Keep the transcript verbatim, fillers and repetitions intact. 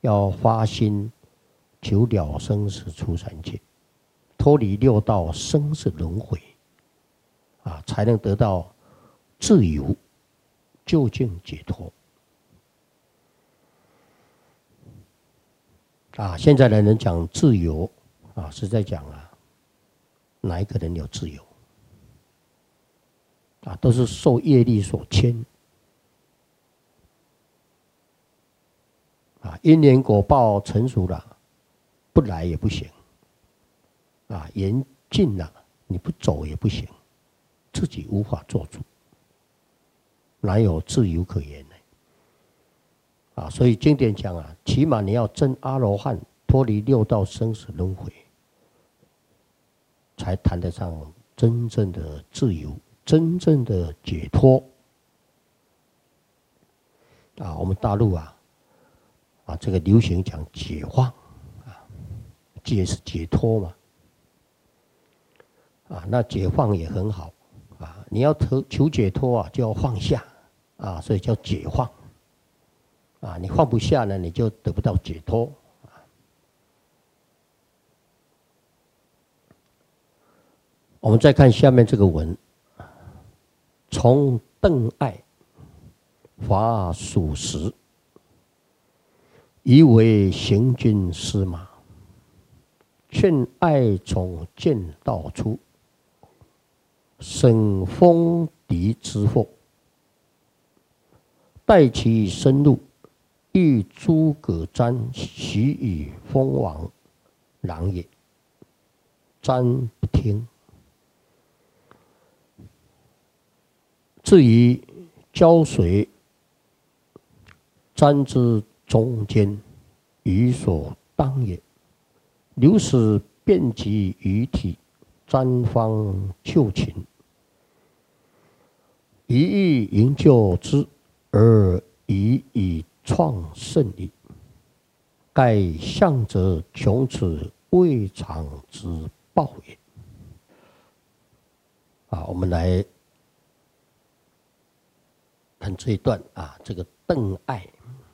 要发心求了生死出三界，脱离六道生死轮回，啊，才能得到自由、究竟解脱。啊，现在的人讲自由，啊，是在讲啊，哪一个人有自由？啊，都是受业力所牵。啊，因缘果报成熟了，不来也不行。啊，缘尽了，你不走也不行，自己无法做主，哪有自由可言呢？啊，所以经典讲啊，起码你要证阿罗汉，脱离六道生死轮回，才谈得上真正的自由，真正的解脱。啊，我们大陆啊。啊，这个流行讲解放，啊，解是解脱嘛，啊，那解放也很好，啊，你要求求解脱啊，就要放下，啊，所以叫解放，啊，你放不下呢，你就得不到解脱，啊。我们再看下面这个文，从邓艾法属实。以为行军司马，劝爱从剑道出，省风敌之祸。待其深入，遇诸葛瞻许以封王郎也。瞻不听。至于胶水，瞻之中间，予所当也。流矢遍及于体，瞻方就擒。一欲营救之，而已以创胜矣。盖向者穷此未尝之报也。啊，我们来看这一段啊，这个邓艾